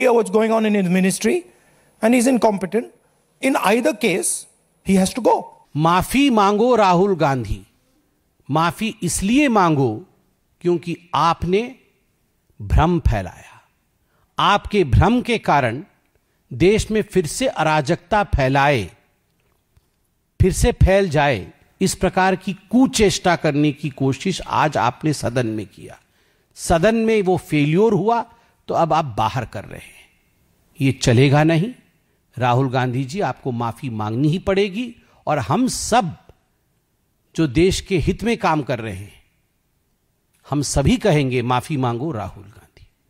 what's going on in his ministry and he's incompetent. In either case, he has to go. माफी मांगो राहुल गांधी, माफी इसलिए मांगो क्योंकि आपने भ्रम फैलाया। आपके भ्रम के कारण देश में फिर से अराजकता फिर से फैल जाए, इस प्रकार की कुचेष्टा करने की कोशिश आज आपने सदन में किया। सदन में वो फेल्योर हुआ तो अब आप बाहर कर रहे हैं। ये चलेगा नहीं। राहुल गांधी जी, आपको माफी मांगनी ही पड़ेगी और हम सब जो देश के हित में काम कर रहे हैं, हम सभी कहेंगे माफी मांगो Rahul Gandhi.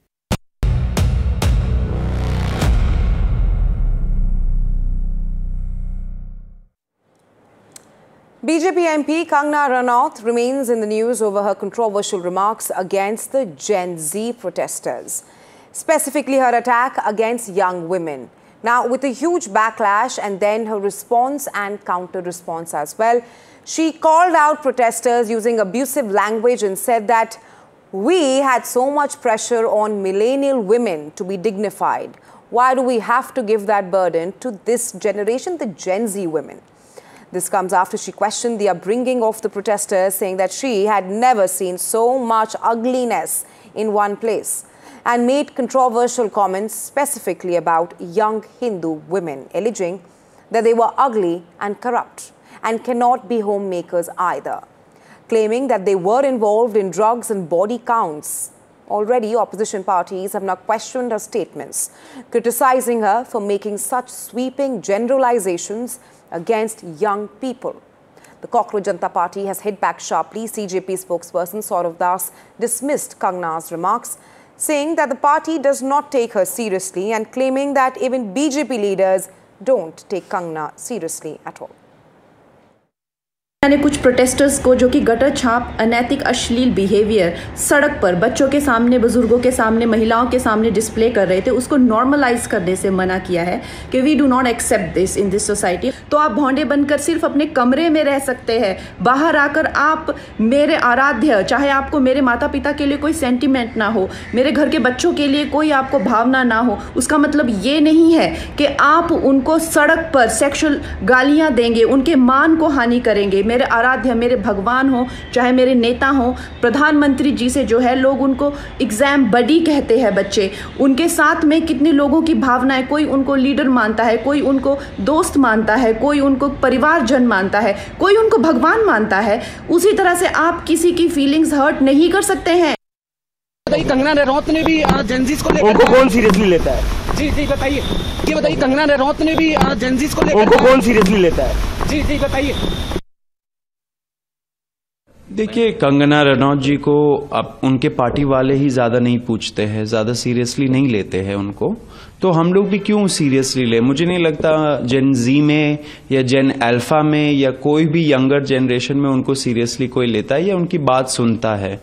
BJP MP Kangana Ranaut remains in the news over her controversial remarks against the Gen Z protesters, specifically her attack against young women. Now, with a huge backlash and then her response and counter-response as well, she called out protesters using abusive language and said that we had so much pressure on millennial women to be dignified. Why do we have to give that burden to this generation, the Gen Z women? This comes after she questioned the upbringing of the protesters, saying that she had never seen so much ugliness in one place, and made controversial comments specifically about young Hindu women, alleging that they were ugly and corrupt and cannot be homemakers either, claiming that they were involved in drugs and body counts. Already, opposition parties have now questioned her statements, criticizing her for making such sweeping generalizations against young people. The Cockroach Janata Party has hit back sharply. CJP spokesperson Saurav Das dismissed Kangana's remarks, saying that the party does not take her seriously and claiming that even BJP leaders don't take Kangana seriously at all. मैंने कुछ protesters को जो कि gutter छाप अनैतिक अश्लील behaviour सड़क पर बच्चों के सामने, बुजुर्गों के सामने, महिलाओं के सामने डिस्प्ले कर रहे थे, उसको नॉर्मलाइज करने से मना किया है कि we do not accept this in this society. तो आप भौंडे बनकर सिर्फ अपने कमरे में रह सकते हैं, बाहर आकर आप मेरे आराध्य, चाहे आपको मेरे माता पिता के लिए कोई सेंटिमेंट ना हो, मेरे घर के बच्चों के लिए कोई आपको भावना ना हो, उसका मतलब ये नहीं है कि आप उनको सड़क पर सेक्सुअल गालियाँ देंगे, उनके मान को हानि करेंगे। मेरे आराध्य, मेरे भगवान हो, चाहे मेरे नेता हो, प्रधानमंत्री जी से जो है लोग उनको एग्जाम बडी कहते हैं बच्चे, उनके साथ में कितने लोगों की भावनाएं, कोई उनको लीडर मानता है, कोई उनको दोस्त मानता है, कोई उनको परिवारजन मानता है, कोई उनको भगवान मानता है। उसी तरह से आप किसी की फीलिंग्स हर्ट नहीं कर सकते हैं। कंगना रनौत ने भी जेनजीज को लेकर उनको कौन सीरियसली लेता है? जी बताइए, ये बताइए, कंगना रनौत ने भी जेनजीज को लेकर उनको कौन सीरियसली लेता है? जी बताइए। देखिए, कंगना रनौत जी को अब उनके पार्टी वाले ही ज़्यादा नहीं पूछते हैं, ज़्यादा सीरियसली नहीं लेते हैं उनको, तो हम लोग भी क्यों सीरियसली ले? मुझे नहीं लगता जेन जी में या जेन अल्फा में या कोई भी यंगर जनरेशन में उनको सीरियसली कोई लेता है या उनकी बात सुनता है।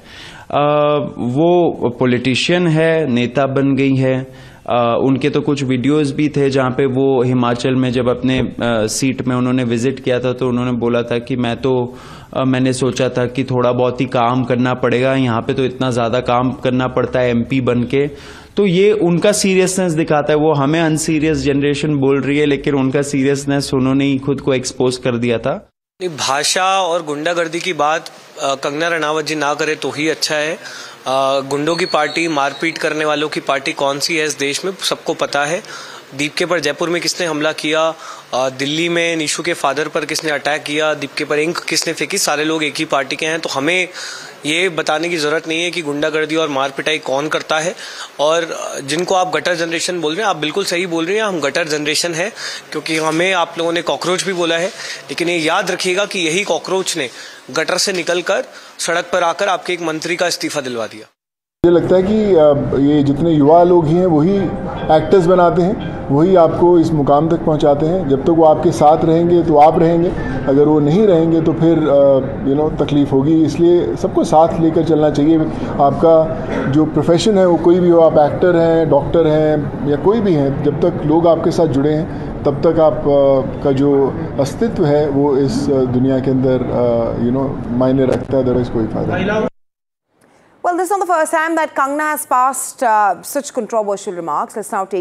वो पॉलिटिशियन है, नेता बन गई है। उनके तो कुछ वीडियोस भी थे जहां पे वो हिमाचल में जब अपने सीट में उन्होंने विजिट किया था तो उन्होंने बोला था कि मैंने सोचा था कि थोड़ा बहुत ही काम करना पड़ेगा, यहाँ पे तो इतना ज़्यादा काम करना पड़ता है एमपी बन के। तो ये उनका सीरियसनेस दिखाता है। वो हमें अनसीरियस जनरेशन बोल रही है, लेकिन उनका सीरियसनेस उन्होंने ही खुद को एक्सपोज कर दिया था। भाषा और गुंडागर्दी की बात कंगना रनावत जी ना करे तो ही अच्छा है। गुंडों की पार्टी, मारपीट करने वालों की पार्टी कौन सी है इस देश में सबको पता है। दीप के पर जयपुर में किसने हमला किया, दिल्ली में निशु के फादर पर किसने अटैक किया, दीप के पर इंक किसने फेंकी, सारे लोग एक ही पार्टी के हैं। तो हमें ये बताने की जरूरत नहीं है कि गुंडागर्दी और मार पिटाई कौन करता है। और जिनको आप गटर जनरेशन बोल रहे हैं, आप बिल्कुल सही बोल रहे हैं, हम गटर जनरेशन है, क्योंकि हमें आप लोगों ने कॉकरोच भी बोला है। लेकिन ये याद रखिएगा कि यही कॉकरोच ने गटर से निकलकर सड़क पर आकर आपके एक मंत्री का इस्तीफा दिलवा दिया। मुझे लगता है कि ये जितने युवा लोग हैं वही एक्टर्स बनाते हैं, वही आपको इस मुकाम तक पहुंचाते हैं। जब तक वो आपके साथ रहेंगे तो आप रहेंगे, अगर वो नहीं रहेंगे तो फिर तकलीफ़ होगी। इसलिए सबको साथ लेकर चलना चाहिए। आपका जो प्रोफेशन है वो कोई भी हो, आप एक्टर हैं, डॉक्टर हैं या कोई भी हैं, जब तक लोग आपके साथ जुड़े हैं तब तक आप का जो अस्तित्व है वो इस दुनिया के अंदर मायने रखता है। अदरवाइज कोई फायदा नहीं। Well, this is not the first time that Kangana has passed such controversial remarks. Let's now take